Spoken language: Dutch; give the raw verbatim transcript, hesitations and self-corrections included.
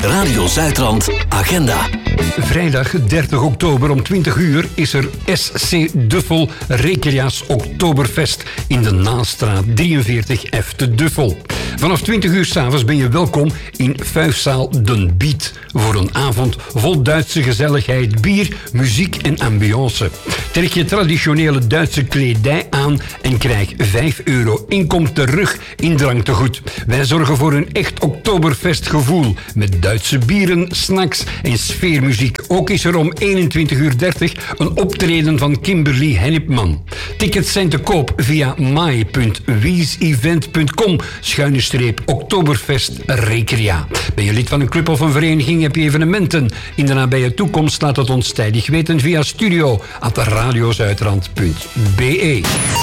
Radio Zuidrand Agenda. Vrijdag dertig oktober om twintig uur is er S C Duffel Recrea's Oktoberfest in de Naalstraat drieënveertig F te Duffel. Vanaf twintig uur 's avonds ben je welkom in Fuifzaal Den Biet voor een avond vol Duitse gezelligheid, bier, muziek en ambiance. Trek je traditionele Duitse kledij aan en krijg vijf euro inkom terug in dranktegoed. Wij zorgen voor een echt Oktoberfestgevoel met Duitse bieren, snacks en sfeermuziek. Ook is er om eenentwintig uur dertig een optreden van Kimberly Hennepman. Tickets zijn te koop via my punt wiesevent punt com schuine streep Oktoberfest Recrea. Ben je lid van een club of een vereniging, heb je evenementen in de nabije toekomst, laat het ons tijdig weten via studio at radiozuidrand punt be.